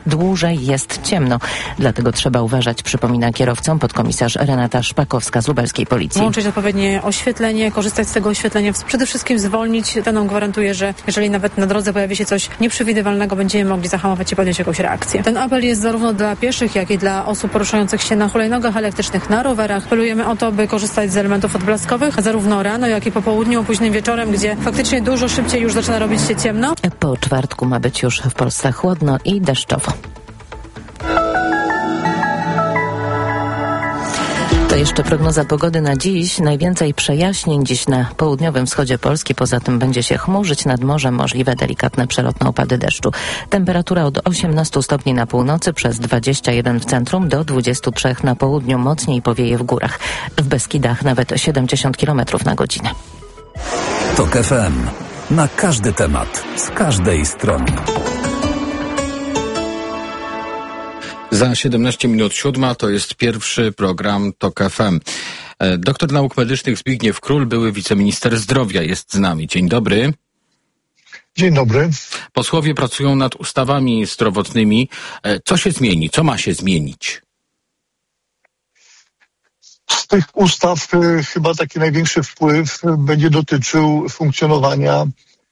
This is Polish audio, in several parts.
Dłużej jest ciemno, dlatego trzeba uważać, przypomina kierowcom podkomisarz Renata Szpakowska z lubelskiej policji. Włączyć odpowiednie oświetlenie, korzystać z tego oświetlenia, przede wszystkim zwolnić. To nam gwarantuje, że jeżeli nawet na drodze pojawi się coś nieprzewidywalnego, będziemy mogli zahamować i podjąć jakąś reakcję. Ten apel jest zarówno dla pieszych, jak i dla osób poruszających się na hulajnogach elektrycznych, na rowerach. Apelujemy o to, by korzystać z elementów odblaskowych, zarówno rano, jak i po południu, późnym wieczorem, gdzie faktycznie dużo szybciej już zaczyna robić się ciemno. Po czwartku ma być już w Polsce chłodno i deszczowo. To jeszcze prognoza pogody na dziś. Najwięcej przejaśnień dziś na południowym wschodzie Polski. Poza tym będzie się chmurzyć, nad morzem możliwe delikatne przelotne opady deszczu. Temperatura od 18 stopni na północy, przez 21 w centrum, do 23 na południu. Mocniej powieje w górach. W Beskidach nawet 70 km na godzinę. TOK FM. Na każdy temat, z każdej strony. Za 17 minut 7 to jest pierwszy program TOK FM. Doktor nauk medycznych Zbigniew Król, były wiceminister zdrowia, jest z nami. Dzień dobry. Dzień dobry. Posłowie pracują nad ustawami zdrowotnymi. Co się zmieni? Co ma się zmienić? Z tych ustaw chyba taki największy wpływ będzie dotyczył funkcjonowania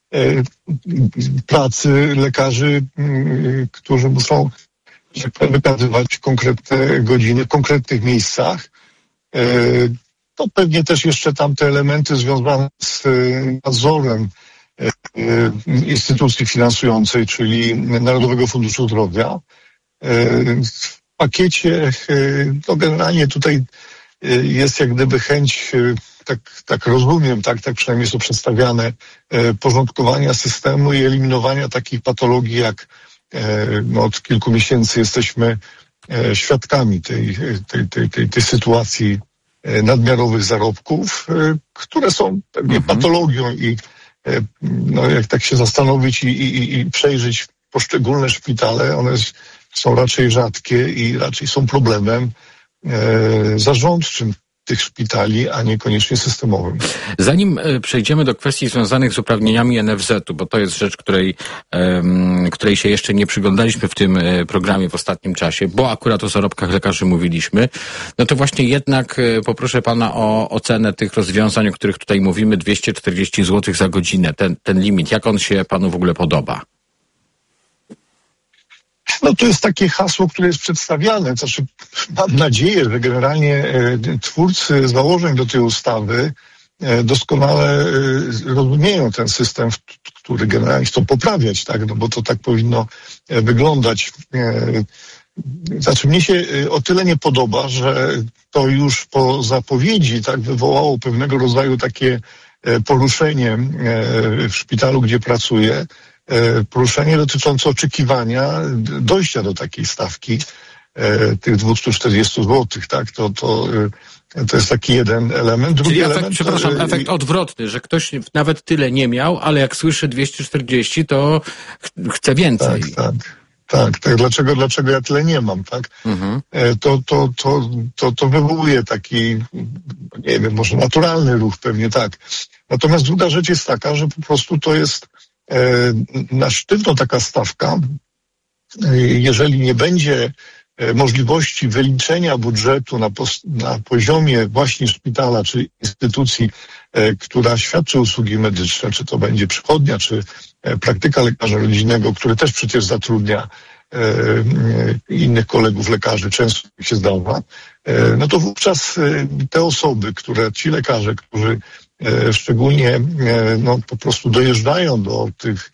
pracy lekarzy, którzy muszą wykazywać konkretne godziny w konkretnych miejscach. To pewnie też jeszcze tamte elementy związane z nadzorem instytucji finansującej, czyli Narodowego Funduszu Zdrowia. W pakiecie, to generalnie tutaj jest jak gdyby chęć, tak rozumiem, tak przynajmniej jest to przedstawiane, porządkowania systemu i eliminowania takich patologii, jak od kilku miesięcy jesteśmy świadkami tej sytuacji nadmiarowych zarobków, które są pewnie patologią i jak tak się zastanowić i przejrzeć poszczególne szpitale, one są raczej rzadkie i raczej są problemem zarządczym tych szpitali, a niekoniecznie systemowym. Zanim przejdziemy do kwestii związanych z uprawnieniami NFZ-u, bo to jest rzecz, której się jeszcze nie przyglądaliśmy w tym programie w ostatnim czasie, bo akurat o zarobkach lekarzy mówiliśmy, no to właśnie jednak poproszę pana o ocenę tych rozwiązań, o których tutaj mówimy, 240 zł za godzinę, ten limit. Jak on się panu w ogóle podoba? No to jest takie hasło, które jest przedstawiane. Znaczy, mam nadzieję, że generalnie twórcy założeń do tej ustawy doskonale rozumieją ten system, który generalnie chcą poprawiać, tak? No bo to tak powinno wyglądać. Znaczy, mnie się o tyle nie podoba, że to już po zapowiedzi tak wywołało pewnego rodzaju takie poruszenie w szpitalu, gdzie pracuję. Poruszenie dotyczące oczekiwania dojścia do takiej stawki tych 240 zł, tak? To jest taki jeden element. Drugi czyli element, efekt odwrotny, że ktoś nawet tyle nie miał, ale jak słyszy 240, to chce więcej. Tak. Dlaczego ja tyle nie mam, tak? Mhm. To wywołuje taki, nie wiem, może naturalny ruch, pewnie tak. Natomiast druga rzecz jest taka, że po prostu to jest na sztywno taka stawka, jeżeli nie będzie możliwości wyliczenia budżetu na poziomie właśnie szpitala czy instytucji, która świadczy usługi medyczne, czy to będzie przychodnia, czy praktyka lekarza rodzinnego, który też przecież zatrudnia innych kolegów lekarzy, często się zdarza, no to wówczas te osoby, ci lekarze, którzy szczególnie po prostu dojeżdżają do tych,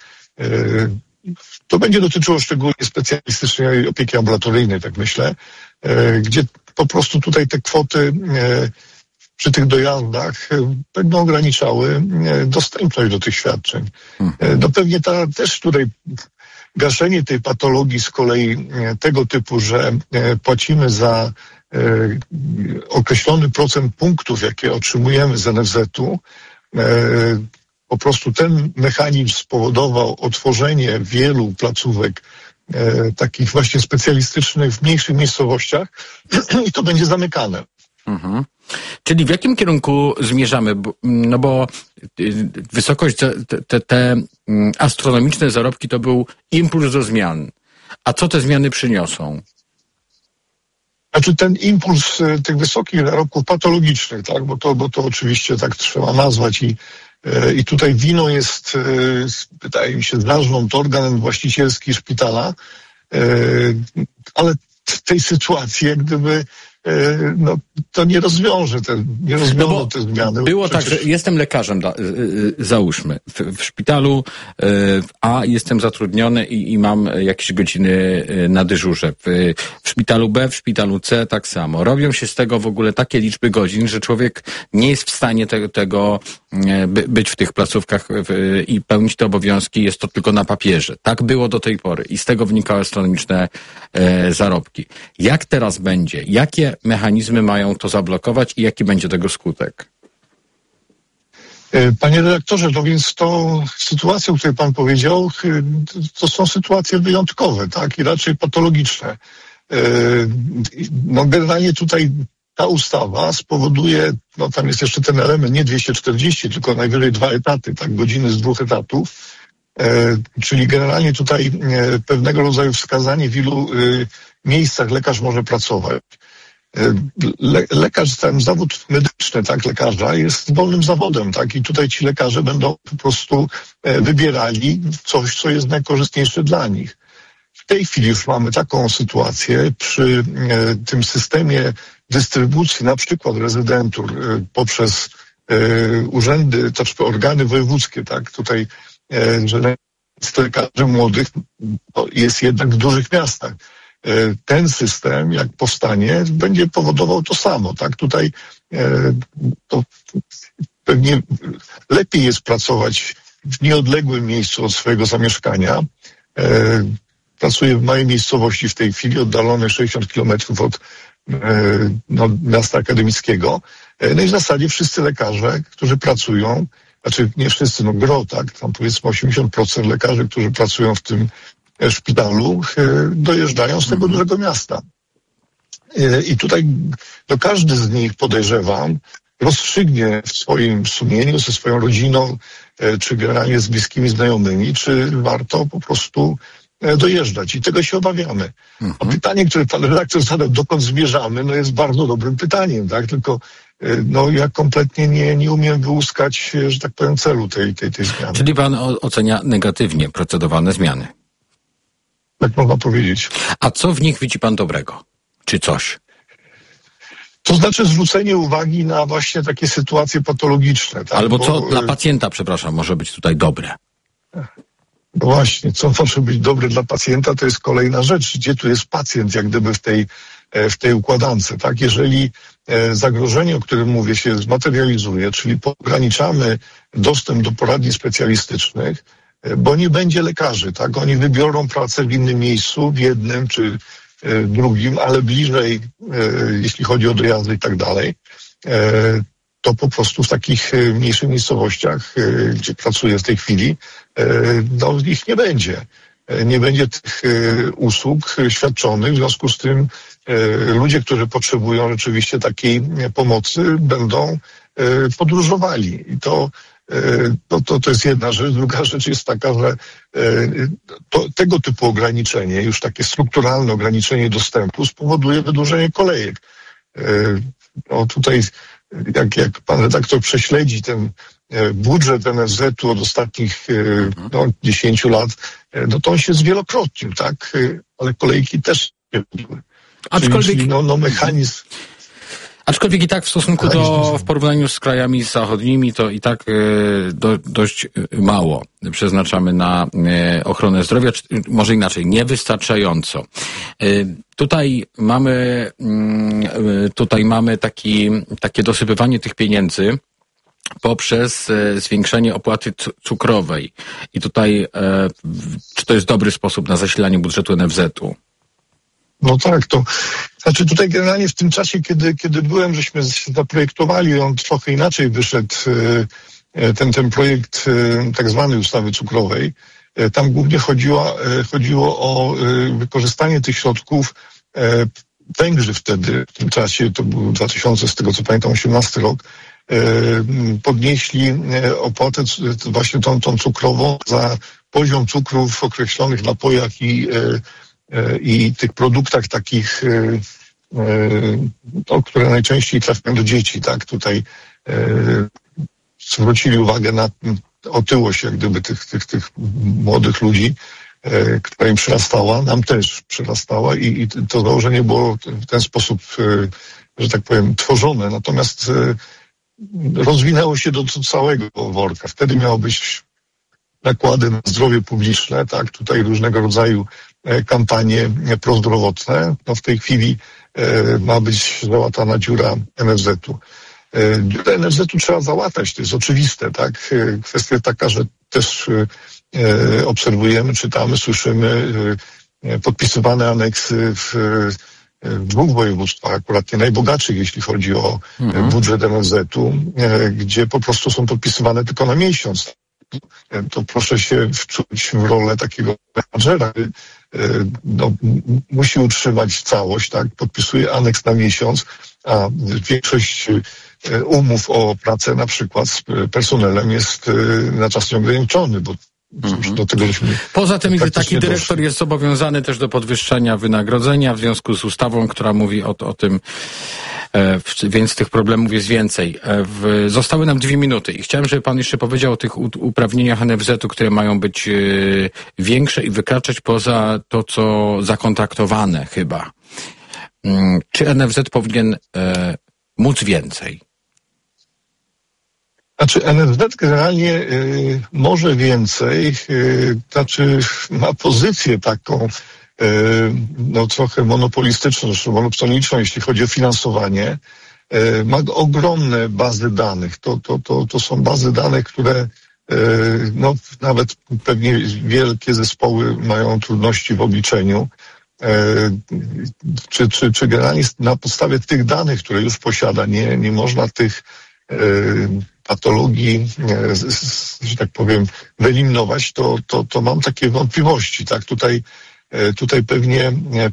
to będzie dotyczyło szczególnie specjalistycznej opieki ambulatoryjnej, tak myślę, gdzie po prostu tutaj te kwoty przy tych dojazdach będą ograniczały dostępność do tych świadczeń. No pewnie też tutaj gaszenie tej patologii z kolei tego typu, że płacimy za określony procent punktów, jakie otrzymujemy z NFZ-u, po prostu ten mechanizm spowodował otworzenie wielu placówek takich właśnie specjalistycznych w mniejszych miejscowościach i to będzie zamykane. Mhm. Czyli w jakim kierunku zmierzamy? Bo wysokość, te astronomiczne zarobki to był impuls do zmian. A co te zmiany przyniosą? Znaczy ten impuls tych wysokich zarobków patologicznych, tak, bo to oczywiście tak trzeba nazwać i tutaj wino jest, wydaje mi się, zarząd, organ właścicielski szpitala, ale w tej sytuacji jak gdyby to nie rozwiąże te zmiany. Było tak, że jestem lekarzem, załóżmy, w szpitalu A jestem zatrudniony i mam jakieś godziny na dyżurze. W szpitalu B, w szpitalu C tak samo. Robią się z tego w ogóle takie liczby godzin, że człowiek nie jest w stanie tego być w tych placówkach i pełnić te obowiązki. Jest to tylko na papierze. Tak było do tej pory i z tego wynikały astronomiczne zarobki. Jak teraz będzie? Jakie mechanizmy mają to zablokować i jaki będzie tego skutek? Panie redaktorze, no więc to sytuacje, o której pan powiedział, to są sytuacje wyjątkowe, tak, i raczej patologiczne. No generalnie tutaj ta ustawa spowoduje, no tam jest jeszcze ten element, nie 240, tylko najwyżej 2 etaty, tak, godziny z 2 etatów, czyli generalnie tutaj pewnego rodzaju wskazanie, w ilu miejscach lekarz może pracować. Lekarz, ten zawód medyczny, tak, lekarza jest wolnym zawodem, tak, i tutaj ci lekarze będą po prostu wybierali coś, co jest najkorzystniejsze dla nich. W tej chwili już mamy taką sytuację przy tym systemie dystrybucji na przykład rezydentur poprzez urzędy, to czy organy wojewódzkie, tak, tutaj, że lekarzy młodych jest jednak w dużych miastach. Ten system, jak powstanie, będzie powodował to samo, tak? Tutaj to pewnie lepiej jest pracować w nieodległym miejscu od swojego zamieszkania. Pracuję w małej miejscowości w tej chwili, oddalone 60 kilometrów od miasta akademickiego. No i w zasadzie wszyscy lekarze, którzy pracują, znaczy nie wszyscy, no gro, tak? Tam powiedzmy 80% lekarzy, którzy pracują w tym szpitalu, dojeżdżają z tego dużego miasta. I tutaj każdy z nich, podejrzewam, rozstrzygnie w swoim sumieniu, ze swoją rodziną, czy generalnie z bliskimi znajomymi, czy warto po prostu dojeżdżać. I tego się obawiamy. A pytanie, które pan redaktor zadał, dokąd zmierzamy, no jest bardzo dobrym pytaniem, tak? Tylko no ja kompletnie nie umiem wyłuskać, że tak powiem, celu tej zmiany. Czyli pan ocenia negatywnie procedowane zmiany? Tak można powiedzieć. A co w nich widzi pan dobrego? Czy coś? To znaczy zwrócenie uwagi na właśnie takie sytuacje patologiczne. Tak? Albo co dla pacjenta, przepraszam, może być tutaj dobre? No właśnie, co może być dobre dla pacjenta, to jest kolejna rzecz. Gdzie tu jest pacjent, jak gdyby w tej układance, tak? Jeżeli zagrożenie, o którym mówię, się zmaterializuje, czyli ograniczamy dostęp do poradni specjalistycznych, bo nie będzie lekarzy, tak? Oni wybiorą pracę w innym miejscu, w jednym czy drugim, ale bliżej, jeśli chodzi o dojazdy i tak dalej, to po prostu w takich mniejszych miejscowościach, gdzie pracuję w tej chwili, no ich nie będzie. Nie będzie tych usług świadczonych, w związku z tym ludzie, którzy potrzebują rzeczywiście takiej pomocy, będą podróżowali. I to jest jedna rzecz. Druga rzecz jest taka, że tego typu ograniczenie, już takie strukturalne ograniczenie dostępu spowoduje wydłużenie kolejek. No tutaj, jak pan redaktor prześledzi ten budżet NFZ-u od ostatnich 10 lat, no to on się zwielokrotnił, tak? Ale kolejki też nie były. Aczkolwiek... Czyli mechanizm... Aczkolwiek i tak w stosunku w porównaniu z krajami zachodnimi, to i tak dość mało przeznaczamy na ochronę zdrowia, czy może inaczej, niewystarczająco. Tutaj mamy takie dosypywanie tych pieniędzy poprzez zwiększenie opłaty cukrowej. I tutaj, czy to jest dobry sposób na zasilanie budżetu NFZ-u? No tak, to znaczy tutaj generalnie w tym czasie, kiedy byłem, żeśmy zaprojektowali, on trochę inaczej wyszedł, ten projekt tak zwanej ustawy cukrowej. Tam głównie chodziło o wykorzystanie tych środków. Węgrzy wtedy, w tym czasie, to był 2000, z tego co pamiętam, 18 rok, podnieśli opłatę właśnie tą cukrową za poziom cukru w określonych napojach i i tych produktach takich, które najczęściej trafiają do dzieci, tak? Tutaj zwrócili uwagę na otyłość jak gdyby tych młodych ludzi, która im przyrastała, nam też przyrastała i to założenie było w ten sposób, że tak powiem, tworzone. Natomiast rozwinęło się do całego worka. Wtedy miało być nakłady na zdrowie publiczne, tak? Tutaj różnego rodzaju kampanie prozdrowotne. No w tej chwili ma być załatana dziura NFZ-u. Dziurę NFZ-u trzeba załatać, to jest oczywiste, tak? Kwestia taka, że też obserwujemy, czytamy, słyszymy podpisywane aneksy w dwóch województwach, akurat nie najbogatszych, jeśli chodzi o budżet NFZ-u, gdzie po prostu są podpisywane tylko na miesiąc. To proszę się wczuć w rolę takiego menadżera. No, musi utrzymać całość, tak? Podpisuje aneks na miesiąc, a większość umów o pracę na przykład z personelem jest na czas nieograniczony, bo do tego poza tym taki dyrektor jest zobowiązany też do podwyższenia wynagrodzenia w związku z ustawą, która mówi o tym, więc tych problemów jest więcej. Zostały nam 2 minuty i chciałem, żeby pan jeszcze powiedział o tych uprawnieniach NFZ-u, które mają być większe i wykraczać poza to, co zakontraktowane chyba. Czy NFZ powinien móc więcej? Znaczy NFZ generalnie może więcej, znaczy ma pozycję taką no trochę monopolistyczną, zresztą monopsoniczną, jeśli chodzi o finansowanie. Ma ogromne bazy danych. To są bazy danych, które no nawet pewnie wielkie zespoły mają trudności w obliczeniu. Czy generalnie na podstawie tych danych, które już posiada, nie można tych patologii, że tak powiem, wyeliminować, to mam takie wątpliwości, tak? Tutaj pewnie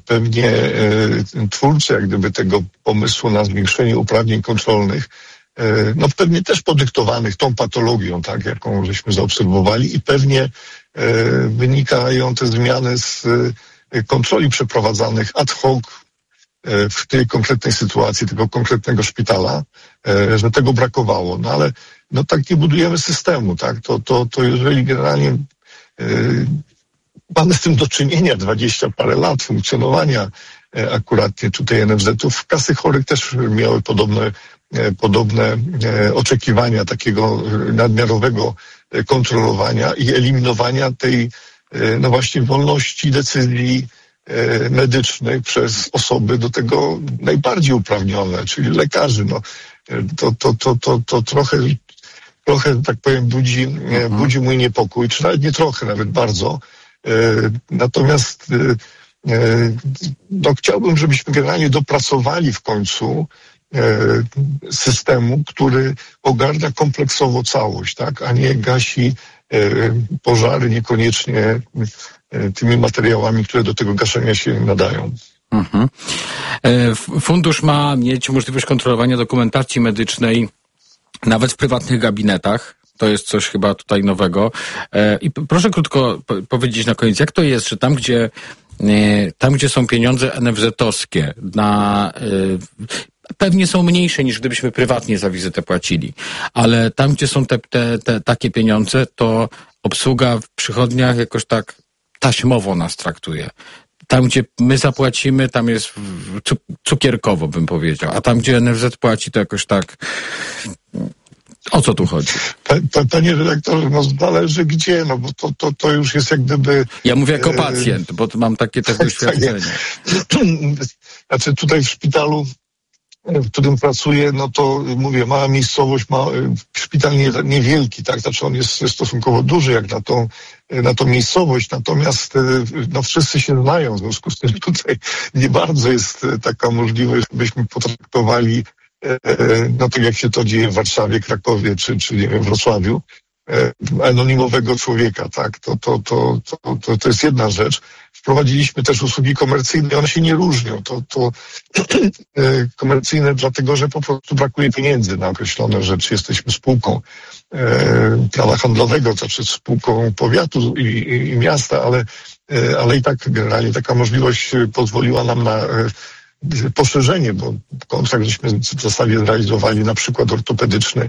twórcy jak gdyby tego pomysłu na zwiększenie uprawnień kontrolnych, no pewnie też podyktowanych tą patologią, tak, jaką żeśmy zaobserwowali i pewnie wynikają te zmiany z kontroli przeprowadzanych ad hoc w tej konkretnej sytuacji, tego konkretnego szpitala, że tego brakowało. No ale no tak nie budujemy systemu, tak? To jeżeli generalnie mamy z tym do czynienia 20 parę lat funkcjonowania akurat tutaj NFZ-ów, kasy chorych też miały podobne oczekiwania takiego nadmiarowego kontrolowania i eliminowania tej no właśnie wolności decyzji medycznych przez osoby do tego najbardziej uprawnione, czyli lekarzy. No, to trochę, tak powiem, budzi mój niepokój, czy nawet nie trochę, nawet bardzo. Natomiast no, chciałbym, żebyśmy generalnie dopracowali w końcu systemu, który ogarnia kompleksowo całość, tak, a nie gasi pożary niekoniecznie tymi materiałami, które do tego gaszenia się nadają. Mhm. Fundusz ma mieć możliwość kontrolowania dokumentacji medycznej nawet w prywatnych gabinetach. To jest coś chyba tutaj nowego. I proszę krótko powiedzieć na koniec, jak to jest, że tam, gdzie są pieniądze NFZ-owskie pewnie są mniejsze niż gdybyśmy prywatnie za wizytę płacili, ale tam, gdzie są te takie pieniądze, to obsługa w przychodniach jakoś tak taśmowo nas traktuje. Tam, gdzie my zapłacimy, tam jest cukierkowo, bym powiedział, a tam, gdzie NFZ płaci, to jakoś tak... O co tu chodzi? Panie redaktorze, no zależy gdzie, no bo to już jest jak gdyby... Ja mówię jako pacjent, bo mam takie też doświadczenie. Znaczy tutaj w szpitalu, w którym pracuję, no to mówię, mała miejscowość, szpital niewielki, tak, znaczy on jest stosunkowo duży jak na tą miejscowość, natomiast no wszyscy się znają, w związku z tym tutaj nie bardzo jest taka możliwość, żebyśmy potraktowali no tak jak się to dzieje w Warszawie, Krakowie czy nie wiem, Wrocławiu, anonimowego człowieka, tak, to jest jedna rzecz. Wprowadziliśmy też usługi komercyjne, one się nie różnią. To komercyjne dlatego, że po prostu brakuje pieniędzy na określone rzeczy. Jesteśmy spółką prawa handlowego, to znaczy spółką powiatu i miasta, ale ale i tak generalnie taka możliwość pozwoliła nam na poszerzenie, bo kontrakt żeśmy w zasadzie zrealizowali, na przykład ortopedyczny,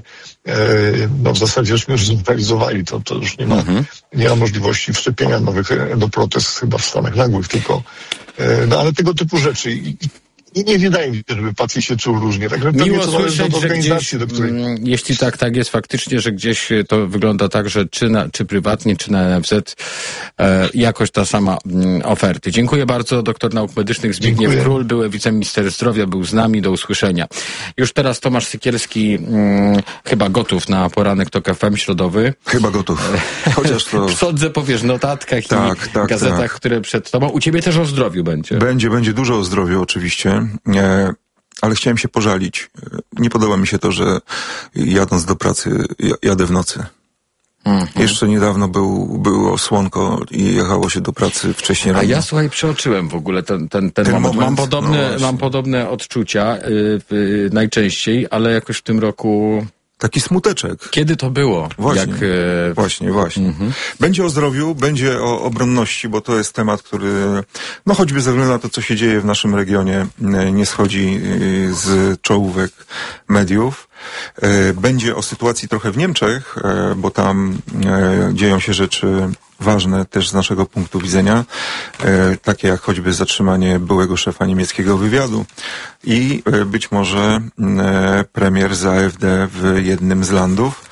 w zasadzie żeśmy już zrealizowali, to już nie ma możliwości wszczepienia nowych endoprotez chyba w stanach nagłych, tylko ale tego typu rzeczy. I nie wydaje mi się, żeby pacjent się czuł różnie. Także miło słyszeć, że gdzieś, jeśli tak jest faktycznie, że gdzieś to wygląda tak, że czy prywatnie, czy na NFZ jakoś ta sama oferty. Dziękuję bardzo. Doktor nauk medycznych Zbigniew Król, były wiceminister zdrowia, był z nami. Do usłyszenia. Już teraz Tomasz Sykielski chyba gotów na poranek TOK FM środowy. Chyba gotów. Chociaż to... Sądzę, powiesz, w notatkach i gazetach, które przed tobą. U ciebie też o zdrowiu będzie. Będzie dużo o zdrowiu oczywiście. Ale chciałem się pożalić. Nie podoba mi się to, że jadąc do pracy jadę w nocy. Jeszcze niedawno było słonko i jechało się do pracy wcześniej rano. A ja, słuchaj, przeoczyłem w ogóle ten moment. Mam podobne odczucia najczęściej, ale jakoś w tym roku... Taki smuteczek. Kiedy to było? Właśnie. Będzie o zdrowiu, będzie o obronności, bo to jest temat, który, choćby ze względu na to, co się dzieje w naszym regionie, nie schodzi z czołówek mediów. Będzie o sytuacji trochę w Niemczech, bo tam dzieją się rzeczy ważne też z naszego punktu widzenia, takie jak choćby zatrzymanie byłego szefa niemieckiego wywiadu i być może premier z AfD w jednym z landów.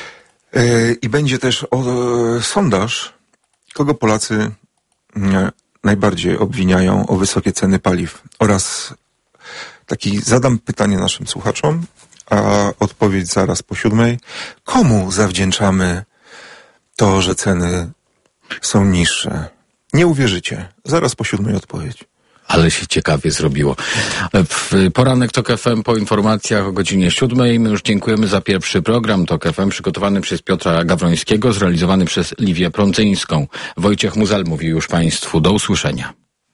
I będzie też sondaż, kogo Polacy najbardziej obwiniają o wysokie ceny paliw. Oraz zadam pytanie naszym słuchaczom, a odpowiedź zaraz po 7:00. Komu zawdzięczamy to, że ceny są niższe? Nie uwierzycie. Zaraz po 7:00 odpowiedź. Ale się ciekawie zrobiło. Poranek TOK FM po informacjach o godzinie 7:00. My już dziękujemy za pierwszy program TOK FM przygotowany przez Piotra Gawrońskiego, zrealizowany przez Liwię Prądzyńską. Wojciech Muzel mówi już Państwu do usłyszenia.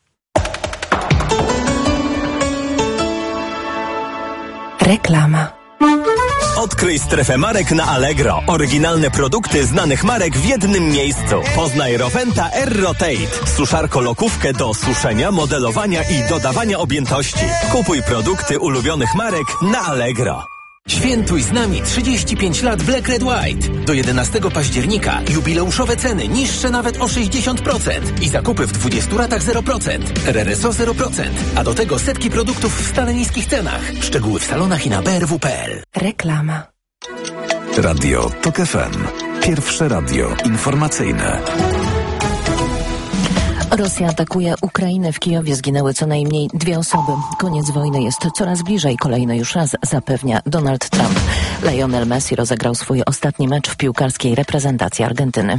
Reklama. Odkryj strefę marek na Allegro. Oryginalne produkty znanych marek w jednym miejscu. Poznaj Roventa Air-Rotate. Suszarko-lokówkę do suszenia, modelowania i dodawania objętości. Kupuj produkty ulubionych marek na Allegro. Świętuj z nami 35 lat Black Red White. Do 11 października jubileuszowe ceny niższe nawet o 60% i zakupy w 20 ratach 0%. RRSO 0%, a do tego setki produktów w stale niskich cenach. Szczegóły w salonach i na brw.pl. Reklama. Radio TOK FM. Pierwsze radio informacyjne. Rosja atakuje Ukrainę. W Kijowie zginęły co najmniej 2 osoby. Koniec wojny jest coraz bliżej. Kolejny już raz, zapewnia Donald Trump. Lionel Messi rozegrał swój ostatni mecz w piłkarskiej reprezentacji Argentyny.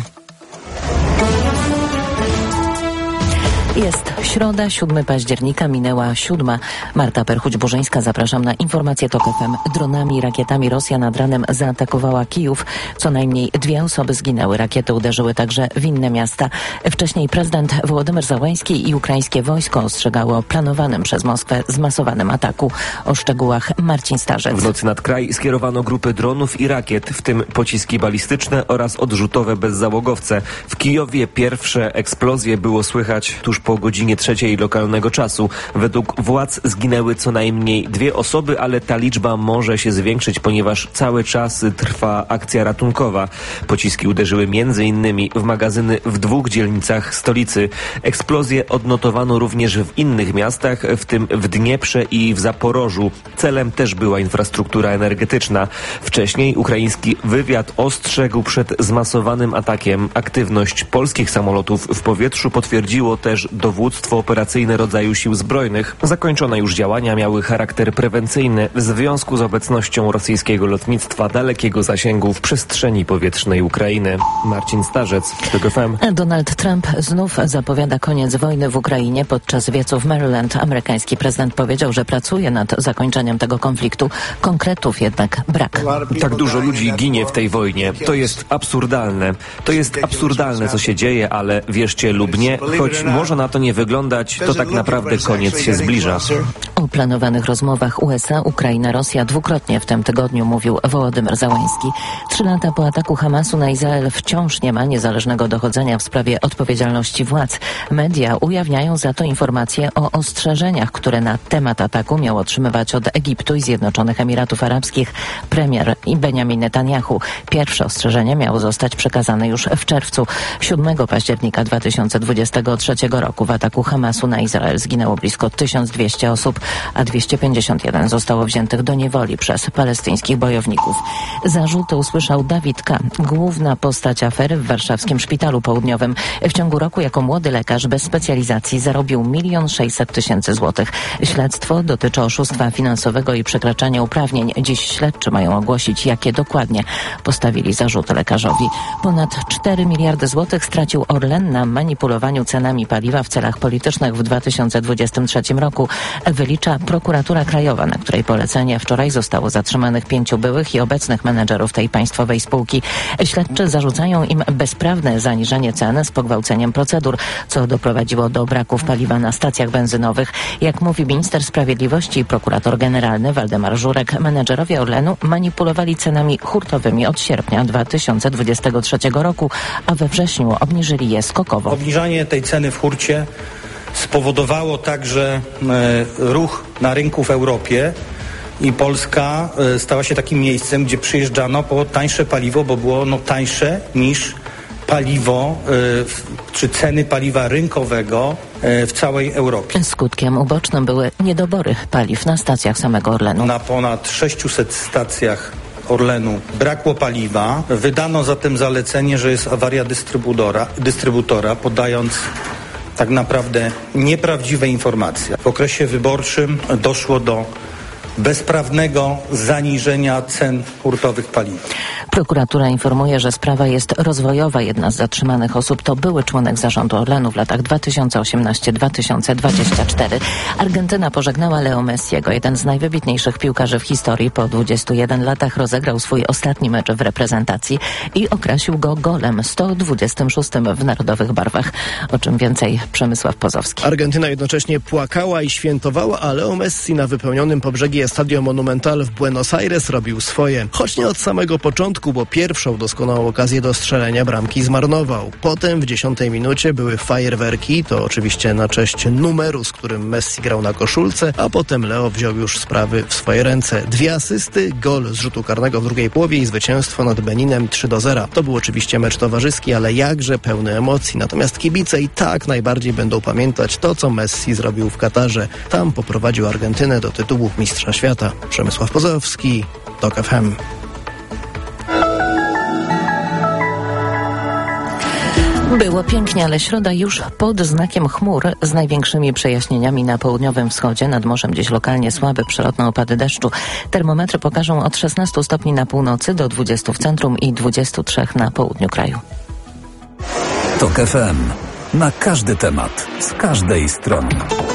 Jest środa, 7 października, minęła 7. Marta Perchuć-Burzyńska, zapraszam na informacje TOK FM. Dronami i rakietami Rosja nad ranem zaatakowała Kijów. Co najmniej 2 osoby zginęły. Rakiety uderzyły także w inne miasta. Wcześniej prezydent Wołodymyr Zełenski i ukraińskie wojsko ostrzegały o planowanym przez Moskwę zmasowanym ataku. O szczegółach Marcin Starzec. W nocy nad kraj skierowano grupy dronów i rakiet, w tym pociski balistyczne oraz odrzutowe bezzałogowce. W Kijowie pierwsze eksplozje było słychać tuż po godzinie 3 lokalnego czasu. Według władz zginęły co najmniej 2 osoby, ale ta liczba może się zwiększyć, ponieważ cały czas trwa akcja ratunkowa. Pociski uderzyły m.in. w magazyny w 2 dzielnicach stolicy. Eksplozje odnotowano również w innych miastach, w tym w Dnieprze i w Zaporożu. Celem też była infrastruktura energetyczna. Wcześniej ukraiński wywiad ostrzegł przed zmasowanym atakiem. Aktywność polskich samolotów w powietrzu potwierdziło też dowództwo operacyjne rodzaju sił zbrojnych. Zakończone już działania miały charakter prewencyjny w związku z obecnością rosyjskiego lotnictwa dalekiego zasięgu w przestrzeni powietrznej Ukrainy. Marcin Starzec, TOK FM. Donald Trump znów zapowiada koniec wojny w Ukrainie. Podczas wiecu w Maryland amerykański prezydent powiedział, że pracuje nad zakończeniem tego konfliktu. Konkretów jednak brak. Tak dużo ludzi ginie w tej wojnie. To jest absurdalne. To jest absurdalne, co się dzieje, ale wierzcie lub nie, choć może na to nie wyglądać, to tak naprawdę koniec się zbliża. O O planowanych rozmowach USA, Ukraina, Rosja dwukrotnie w tym tygodniu mówił Wołodymyr Zełenski. 3 lata po ataku Hamasu na Izrael wciąż nie ma niezależnego dochodzenia w sprawie odpowiedzialności władz. Media ujawniają za to informacje o ostrzeżeniach, które na temat ataku miał otrzymywać od Egiptu i Zjednoczonych Emiratów Arabskich premier Benjamin Netanyahu. Pierwsze ostrzeżenie miało zostać przekazane już w czerwcu. 7 października 2023 roku w ataku Hamasu na Izrael zginęło blisko 1200 osób, a 251 zostało wziętych do niewoli przez palestyńskich bojowników. Zarzuty usłyszał Dawid K., główna postać afery w warszawskim Szpitalu Południowym. W ciągu roku jako młody lekarz bez specjalizacji zarobił 1 600 000 złotych. Śledztwo dotyczy oszustwa finansowego i przekraczania uprawnień. Dziś śledczy mają ogłosić, jakie dokładnie postawili zarzuty lekarzowi. Ponad 4 miliardy złotych stracił Orlen na manipulowaniu cenami paliwa w celach politycznych w 2023 roku. Wylicza Prokuratura Krajowa, na której polecenie wczoraj zostało zatrzymanych 5 byłych i obecnych menedżerów tej państwowej spółki. Śledczy zarzucają im bezprawne zaniżenie cen z pogwałceniem procedur, co doprowadziło do braków paliwa na stacjach benzynowych. Jak mówi minister sprawiedliwości i prokurator generalny Waldemar Żurek, menedżerowie Orlenu manipulowali cenami hurtowymi od sierpnia 2023 roku, a we wrześniu obniżyli je skokowo. Obniżanie tej ceny w hurcie spowodowało także ruch na rynku w Europie i Polska stała się takim miejscem, gdzie przyjeżdżano po tańsze paliwo, bo było ono tańsze niż paliwo czy ceny paliwa rynkowego w całej Europie. Skutkiem ubocznym były niedobory paliw na stacjach samego Orlenu. Na ponad 600 stacjach Orlenu brakło paliwa. Wydano zatem zalecenie, że jest awaria dystrybutora, podając tak naprawdę nieprawdziwe informacje. W okresie wyborczym doszło do bezprawnego zaniżenia cen hurtowych paliw. Prokuratura informuje, że sprawa jest rozwojowa. Jedna z zatrzymanych osób to były członek zarządu Orlenu w latach 2018-2024. Argentyna pożegnała Leo Messiego. Jeden z najwybitniejszych piłkarzy w historii po 21 latach rozegrał swój ostatni mecz w reprezentacji i okrasił go golem 126 w narodowych barwach. O czym więcej Przemysław Pozowski. Argentyna jednocześnie płakała i świętowała, a Leo Messi na wypełnionym po brzegi Estadio Monumental w Buenos Aires robił swoje. Choć nie od samego początku, bo pierwszą doskonałą okazję do strzelenia bramki zmarnował. Potem w 10 minucie były fajerwerki, to oczywiście na cześć numeru, z którym Messi grał na koszulce, a potem Leo wziął już sprawy w swoje ręce. 2 asysty, gol z rzutu karnego w drugiej połowie i zwycięstwo nad Beninem 3-0. To był oczywiście mecz towarzyski, ale jakże pełny emocji. Natomiast kibice i tak najbardziej będą pamiętać to, co Messi zrobił w Katarze. Tam poprowadził Argentynę do tytułu mistrza świata. Przemysław Pozowski, TOK FM. Było pięknie, ale środa już pod znakiem chmur z największymi przejaśnieniami na południowym wschodzie. Nad morzem dziś lokalnie słabe przelotne opady deszczu. Termometry pokażą od 16 stopni na północy do 20 w centrum i 23 na południu kraju. TOK FM. Na każdy temat, z każdej strony.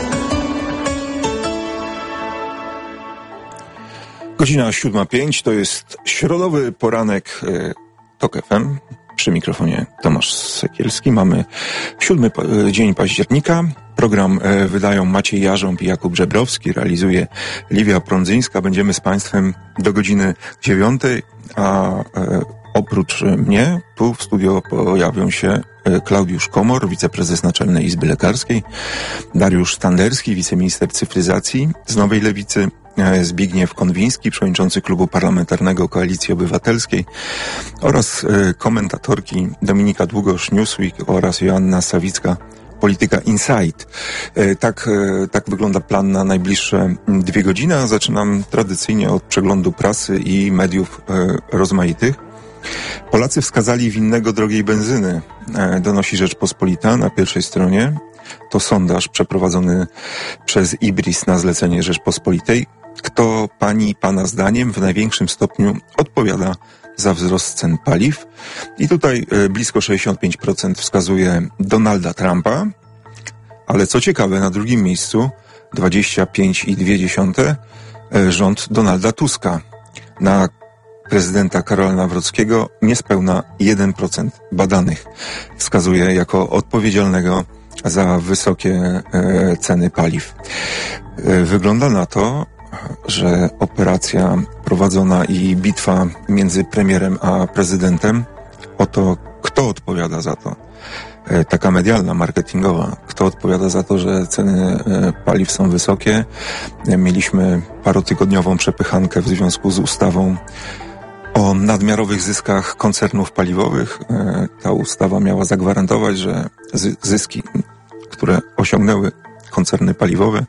Godzina 7:05, to jest środowy poranek TOK FM. Przy mikrofonie Tomasz Sekielski. Mamy 7 dzień października. Program wydają Maciej Jarząb i Jakub Żebrowski. Realizuje Liwia Prądzyńska. Będziemy z Państwem do godziny 9, a oprócz mnie tu w studio pojawią się Klaudiusz Komor, wiceprezes Naczelnej Izby Lekarskiej, Dariusz Standerski, wiceminister cyfryzacji z Nowej Lewicy, Zbigniew Konwiński, przewodniczący Klubu Parlamentarnego Koalicji Obywatelskiej oraz komentatorki Dominika Długosz, Newsweek oraz Joanna Sawicka, Polityka Insight. Tak wygląda plan na najbliższe 2 godziny. Zaczynam tradycyjnie od przeglądu prasy i mediów rozmaitych. Polacy wskazali winnego drogiej benzyny, donosi Rzeczpospolita na pierwszej stronie. To sondaż przeprowadzony przez IBRIS na zlecenie Rzeczpospolitej. Kto pani i pana zdaniem w największym stopniu odpowiada za wzrost cen paliw? I tutaj blisko 65% wskazuje Donalda Trumpa, ale co ciekawe, na drugim miejscu 25,2% rząd Donalda Tuska. Na prezydenta Karola Nawrockiego niespełna 1% badanych wskazuje jako odpowiedzialnego za wysokie ceny paliw. Wygląda na to, że operacja prowadzona i bitwa między premierem a prezydentem o to, kto odpowiada za to, taka medialna, marketingowa, kto odpowiada za to, że ceny paliw są wysokie. Mieliśmy parotygodniową przepychankę w związku z ustawą o nadmiarowych zyskach koncernów paliwowych. Ta ustawa miała zagwarantować, że zyski, które osiągnęły koncerny paliwowe,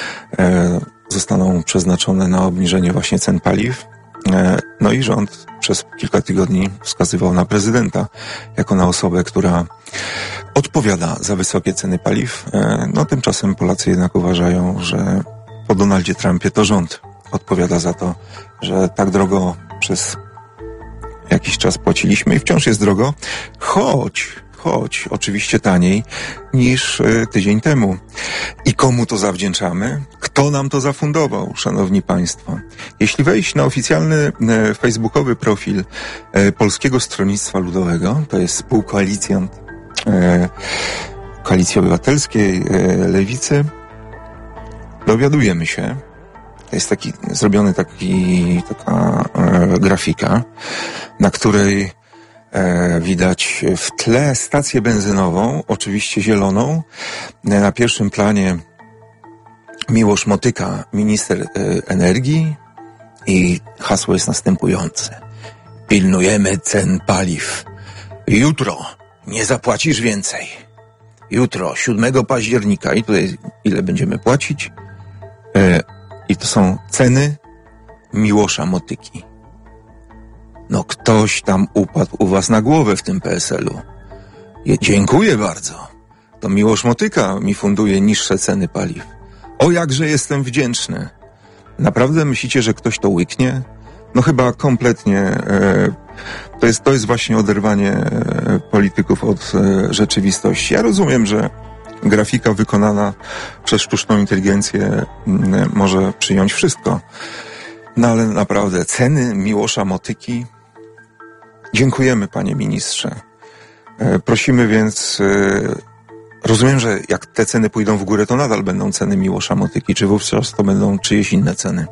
zostaną przeznaczone na obniżenie właśnie cen paliw. No i rząd przez kilka tygodni wskazywał na prezydenta jako na osobę, która odpowiada za wysokie ceny paliw. No tymczasem Polacy jednak uważają, że po Donaldzie Trumpie to rząd odpowiada za to, że tak drogo przez jakiś czas płaciliśmy i wciąż jest drogo, choć oczywiście taniej niż tydzień temu. I komu to zawdzięczamy? Kto nam to zafundował, szanowni państwo? Jeśli wejść na oficjalny facebookowy profil Polskiego Stronnictwa Ludowego, to jest współkoalicjant Koalicji Obywatelskiej, Lewicy, dowiadujemy się, jest zrobiony taka grafika, na której widać w tle stację benzynową, oczywiście zieloną. Na pierwszym planie Miłosz Motyka, minister energii, i hasło jest następujące: pilnujemy cen paliw. Jutro nie zapłacisz więcej. Jutro, 7 października, i tutaj ile będziemy płacić? I to są ceny Miłosza Motyki. No ktoś tam upadł u was na głowę w tym PSL-u. Dziękuję bardzo. To Miłosz Motyka mi funduje niższe ceny paliw. O, jakże jestem wdzięczny. Naprawdę myślicie, że ktoś to łyknie? No chyba kompletnie. To jest właśnie oderwanie polityków od rzeczywistości. Ja rozumiem, że grafika wykonana przez sztuczną inteligencję może przyjąć wszystko. No ale naprawdę, ceny Miłosza Motyki? Dziękujemy, panie ministrze. Prosimy więc, rozumiem, że jak te ceny pójdą w górę, to nadal będą ceny Miłosza Motyki, czy wówczas to będą czyjeś inne ceny.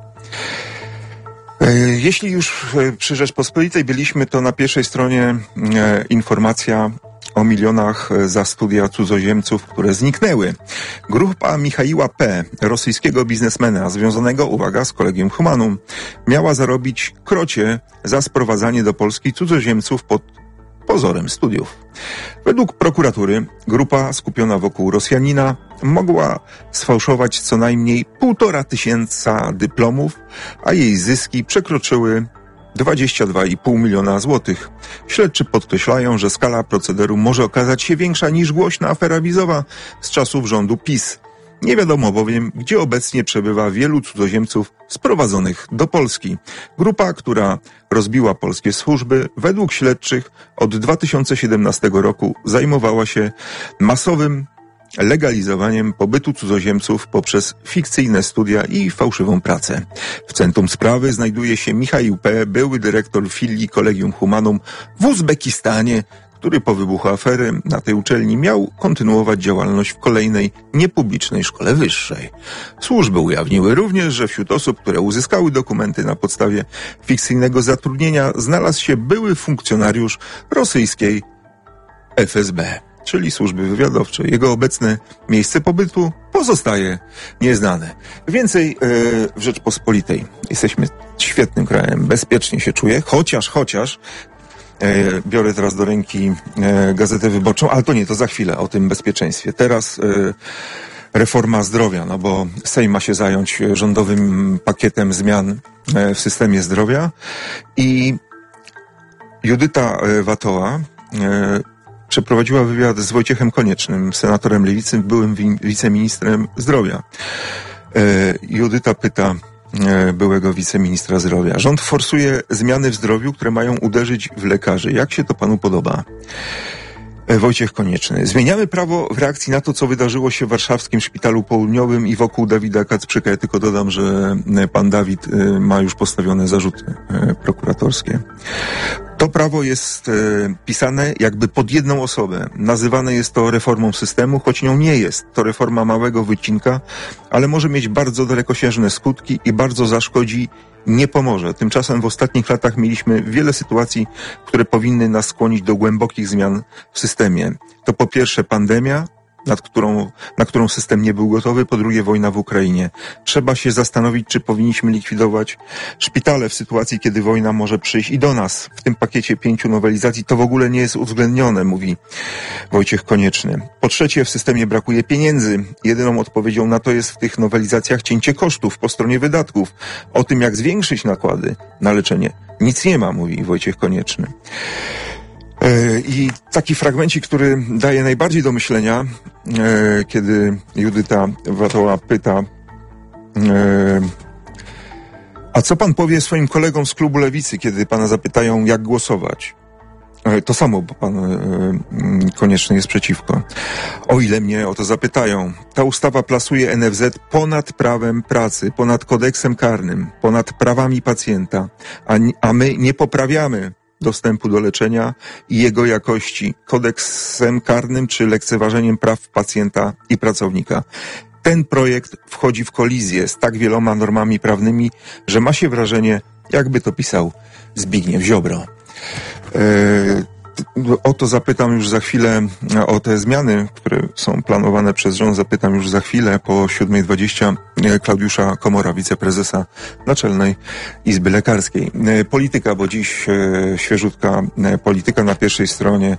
Jeśli już przy Rzeczpospolitej byliśmy, to na pierwszej stronie informacja o milionach za studia cudzoziemców, które zniknęły. Grupa Michaiła P., rosyjskiego biznesmena związanego, uwaga, z Collegium Humanum, miała zarobić krocie za sprowadzanie do Polski cudzoziemców pod pozorem studiów. Według prokuratury grupa skupiona wokół Rosjanina mogła sfałszować co najmniej 1500 dyplomów, a jej zyski przekroczyły 22,5 miliona złotych. Śledczy podkreślają, że skala procederu może okazać się większa niż głośna afera wizowa z czasów rządu PiS. Nie wiadomo bowiem, gdzie obecnie przebywa wielu cudzoziemców sprowadzonych do Polski. Grupa, która rozbiła polskie służby, według śledczych od 2017 roku zajmowała się masowym legalizowaniem pobytu cudzoziemców poprzez fikcyjne studia i fałszywą pracę. W centrum sprawy znajduje się Michaił P., były dyrektor filii Collegium Humanum w Uzbekistanie, który po wybuchu afery na tej uczelni miał kontynuować działalność w kolejnej niepublicznej szkole wyższej. Służby ujawniły również, że wśród osób, które uzyskały dokumenty na podstawie fikcyjnego zatrudnienia, znalazł się były funkcjonariusz rosyjskiej FSB, czyli służby wywiadowczej. Jego obecne miejsce pobytu pozostaje nieznane. Więcej w Rzeczpospolitej. Jesteśmy świetnym krajem, bezpiecznie się czuję, chociaż biorę teraz do ręki Gazetę Wyborczą, ale to nie, to za chwilę o tym bezpieczeństwie. Teraz reforma zdrowia, no bo Sejm ma się zająć rządowym pakietem zmian w systemie zdrowia i Judyta Watoła przeprowadziła wywiad z Wojciechem Koniecznym, senatorem Lewicy, byłym wiceministrem zdrowia. Judyta pyta byłego wiceministra zdrowia: rząd forsuje zmiany w zdrowiu, które mają uderzyć w lekarzy. Jak się to panu podoba? Wojciech Konieczny: zmieniamy prawo w reakcji na to, co wydarzyło się w warszawskim Szpitalu Południowym i wokół Dawida Kacprzyka. Ja tylko dodam, że pan Dawid ma już postawione zarzuty prokuratorskie. To prawo jest pisane jakby pod jedną osobę. Nazywane jest to reformą systemu, choć nią nie jest. To reforma małego wycinka, ale może mieć bardzo dalekosiężne skutki i bardzo zaszkodzi, nie pomoże. Tymczasem w ostatnich latach mieliśmy wiele sytuacji, które powinny nas skłonić do głębokich zmian w systemie. To po pierwsze pandemia, na którą system nie był gotowy, po drugie wojna w Ukrainie. Trzeba się zastanowić, czy powinniśmy likwidować szpitale w sytuacji, kiedy wojna może przyjść i do nas. W tym pakiecie 5 nowelizacji to w ogóle nie jest uwzględnione, mówi Wojciech Konieczny. Po trzecie, w systemie brakuje pieniędzy. Jedyną odpowiedzią na to jest w tych nowelizacjach cięcie kosztów po stronie wydatków. O tym, jak zwiększyć nakłady na leczenie, nic nie ma, mówi Wojciech Konieczny. I taki fragmencik, który daje najbardziej do myślenia, kiedy Judyta Watoła pyta, a co pan powie swoim kolegom z klubu Lewicy, kiedy pana zapytają, jak głosować? To samo, bo pan Konieczny jest przeciwko. O ile mnie o to zapytają. Ta ustawa plasuje NFZ ponad prawem pracy, ponad kodeksem karnym, ponad prawami pacjenta, a my nie poprawiamy dostępu do leczenia i jego jakości kodeksem karnym czy lekceważeniem praw pacjenta i pracownika. Ten projekt wchodzi w kolizję z tak wieloma normami prawnymi, że ma się wrażenie, jakby to pisał Zbigniew Ziobro. O to zapytam już za chwilę, o te zmiany, które są planowane przez rząd, zapytam już za chwilę po 7:20 Klaudiusza Komora, wiceprezesa Naczelnej Izby Lekarskiej. Polityka, bo dziś świeżutka polityka na pierwszej stronie.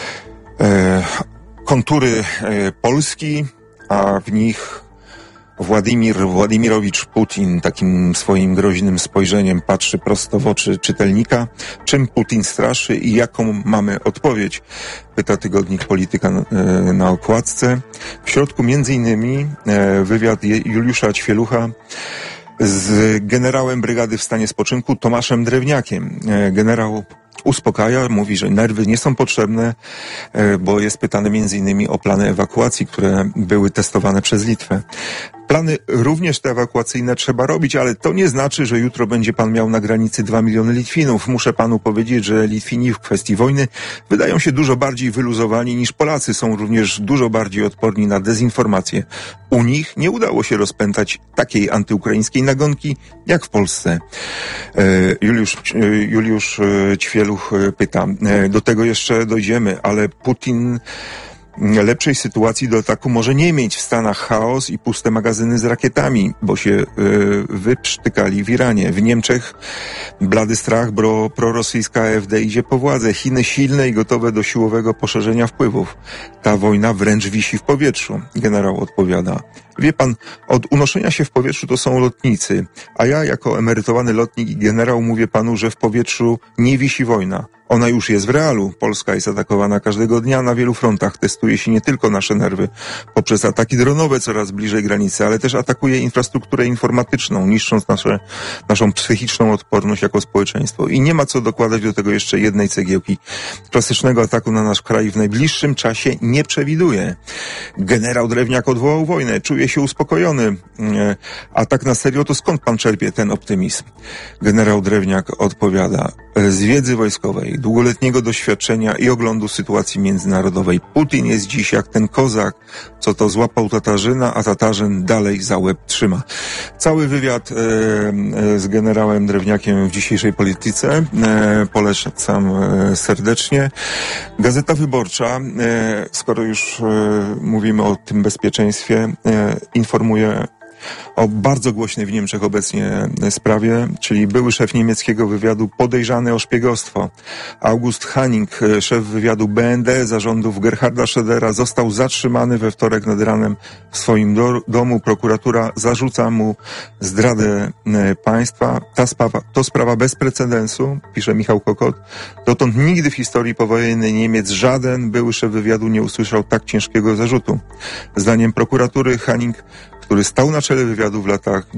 Kontury Polski, a w nich Władimirowicz Putin takim swoim groźnym spojrzeniem patrzy prosto w oczy czytelnika. Czym Putin straszy i jaką mamy odpowiedź? Pyta tygodnik Polityka na okładce. W środku między innymi wywiad Juliusza Ćwielucha z generałem brygady w stanie spoczynku Tomaszem Drewniakiem. Generał uspokaja, mówi, że nerwy nie są potrzebne, bo jest pytany między innymi o plany ewakuacji, które były testowane przez Litwę. Plany również te ewakuacyjne trzeba robić, ale to nie znaczy, że jutro będzie pan miał na granicy 2 miliony Litwinów. Muszę panu powiedzieć, że Litwini w kwestii wojny wydają się dużo bardziej wyluzowani niż Polacy. Są również dużo bardziej odporni na dezinformację. U nich nie udało się rozpętać takiej antyukraińskiej nagonki jak w Polsce. Juliusz Ćwieluch pyta. Do tego jeszcze dojdziemy, ale Putin lepszej sytuacji do ataku może nie mieć. W Stanach chaos i puste magazyny z rakietami, bo się wyprztykali w Iranie. W Niemczech blady strach, bo prorosyjska AfD idzie po władzę. Chiny silne i gotowe do siłowego poszerzenia wpływów. Ta wojna wręcz wisi w powietrzu. Generał odpowiada. Wie pan, od unoszenia się w powietrzu to są lotnicy, a ja jako emerytowany lotnik i generał mówię panu, że w powietrzu nie wisi wojna. Ona już jest w realu. Polska jest atakowana każdego dnia na wielu frontach. Testuje się nie tylko nasze nerwy poprzez ataki dronowe coraz bliżej granicy, ale też atakuje infrastrukturę informatyczną, niszcząc naszą psychiczną odporność jako społeczeństwo. I nie ma co dokładać do tego jeszcze jednej cegiełki. Klasycznego ataku na nasz kraj w najbliższym czasie nie przewiduje. Generał Drewniak odwołał wojnę. Czuje się uspokojony. A tak na serio, to skąd pan czerpie ten optymizm? Generał Drewniak odpowiada. Z wiedzy wojskowej, długoletniego doświadczenia i oglądu sytuacji międzynarodowej. Putin jest dziś jak ten kozak, co to złapał Tatarzyna, a Tatarzyn dalej za łeb trzyma. Cały wywiad z generałem Drewniakiem w dzisiejszej Polityce polecam serdecznie. Gazeta Wyborcza, skoro już mówimy o tym bezpieczeństwie, informuje o bardzo głośnej w Niemczech obecnie sprawie, czyli były szef niemieckiego wywiadu podejrzany o szpiegostwo. August Hanning, szef wywiadu BND zarządów Gerharda Schrödera, został zatrzymany we wtorek nad ranem w swoim domu. Prokuratura zarzuca mu zdradę państwa. To sprawa bez precedensu, pisze Michał Kokot. Dotąd nigdy w historii powojennej Niemiec żaden były szef wywiadu nie usłyszał tak ciężkiego zarzutu. Zdaniem prokuratury Hanning, który stał na czele wywiadu w latach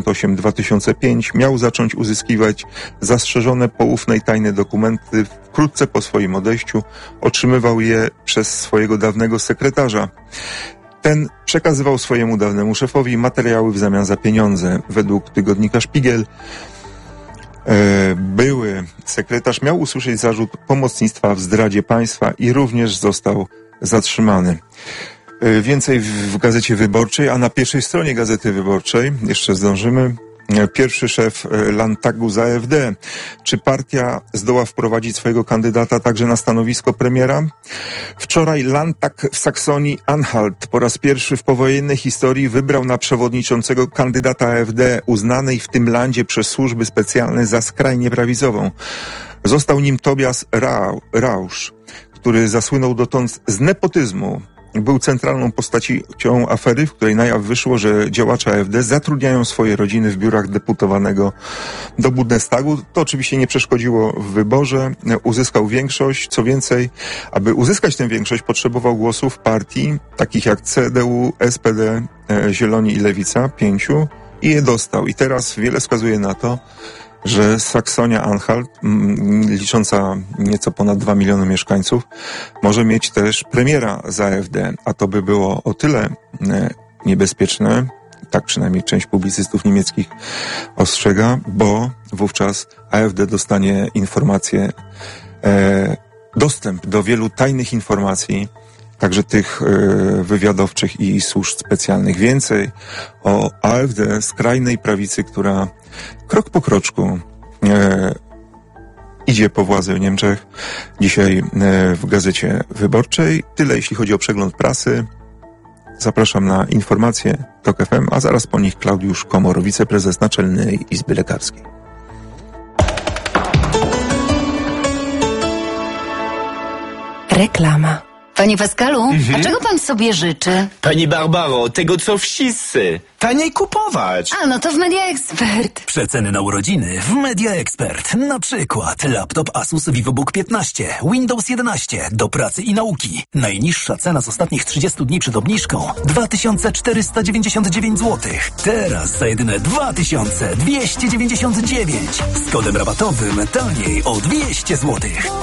98-2005, miał zacząć uzyskiwać zastrzeżone poufne i tajne dokumenty. Wkrótce po swoim odejściu otrzymywał je przez swojego dawnego sekretarza. Ten przekazywał swojemu dawnemu szefowi materiały w zamian za pieniądze. Według tygodnika Spiegel były sekretarz miał usłyszeć zarzut pomocnictwa w zdradzie państwa i również został zatrzymany. Więcej w Gazecie Wyborczej, a na pierwszej stronie Gazety Wyborczej, jeszcze zdążymy, pierwszy szef Landtagu z AfD. Czy partia zdoła wprowadzić swojego kandydata także na stanowisko premiera? Wczoraj Landtag w Saksonii-Anhalt po raz pierwszy w powojennej historii wybrał na przewodniczącego kandydata AfD uznanej w tym landzie przez służby specjalne za skrajnie prawicową. Został nim Tobias Rausch, który zasłynął dotąd z nepotyzmu. Był centralną postacią afery, w której na jaw wyszło, że działacze AfD zatrudniają swoje rodziny w biurach deputowanego do Bundestagu. To oczywiście nie przeszkodziło w wyborze. Uzyskał większość. Co więcej, aby uzyskać tę większość, potrzebował głosów partii takich jak CDU, SPD, Zieloni i Lewica, 5, i je dostał. I teraz wiele wskazuje na to, że Saksonia-Anhalt, licząca nieco ponad 2 miliony mieszkańców, może mieć też premiera z AfD, a to by było o tyle niebezpieczne, tak przynajmniej część publicystów niemieckich ostrzega, bo wówczas AfD dostanie informacje, dostęp do wielu tajnych informacji, także tych wywiadowczych i służb specjalnych. Więcej o AfD, skrajnej prawicy, która krok po kroczku idzie po władzę w Niemczech. Dzisiaj w Gazecie Wyborczej. Tyle jeśli chodzi o przegląd prasy. Zapraszam na informacje TOK FM, a zaraz po nich Klaudiusz Komor, wiceprezes Naczelnej Izby Lekarskiej. Reklama. Panie Pascalu, a czego pan sobie życzy? Pani Barbaro, tego co wszyscy. Taniej kupować. A, no to w Media Expert. Przeceny na urodziny w Media Expert. Na przykład laptop Asus VivoBook 15, Windows 11, do pracy i nauki. Najniższa cena z ostatnich 30 dni przed obniżką 2499 zł. Teraz za jedyne 2299. Z kodem rabatowym taniej o 200 zł.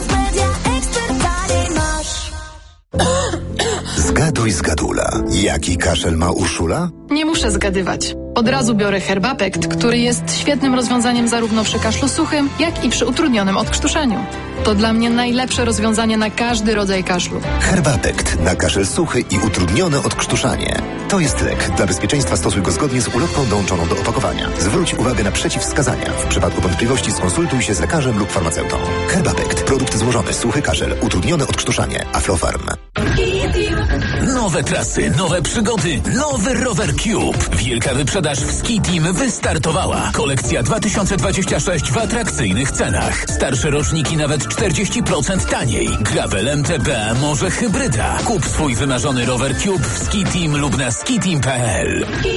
Zgaduj, zgadula. Jaki kaszel ma Urszula? Nie muszę zgadywać. Od razu biorę Herbapekt, który jest świetnym rozwiązaniem zarówno przy kaszlu suchym, jak i przy utrudnionym odkrztuszaniu. To dla mnie najlepsze rozwiązanie na każdy rodzaj kaszlu. Herbapekt na kaszel suchy i utrudnione odkrztuszanie. To jest lek. Dla bezpieczeństwa stosuj go zgodnie z ulotką dołączoną do opakowania. Zwróć uwagę na przeciwwskazania. W przypadku wątpliwości skonsultuj się z lekarzem lub farmaceutą. Herbapekt. Produkt złożony. Suchy kaszel. Utrudnione odkrztuszanie. Aflofarm. Nowe trasy, nowe przygody, nowy Rower Cube. Wielka wyprzedaż w Ski Team wystartowała. Kolekcja 2026 w atrakcyjnych cenach. Starsze roczniki nawet 40% taniej. Gravel MTB, może hybryda. Kup swój wymarzony Rower Cube w Ski Team lub na skiteam.pl.